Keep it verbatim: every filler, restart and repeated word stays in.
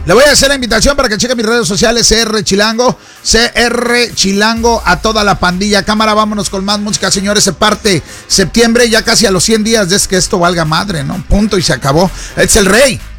Le voy a hacer la invitación para que cheque mis redes sociales, C R Chilango, C R Chilango, a toda la pandilla. Cámara, vámonos con más música, señores. Se parte septiembre, ya casi a los cien días de que esto valga madre, ¿no? Punto y se acabó. Es el rey.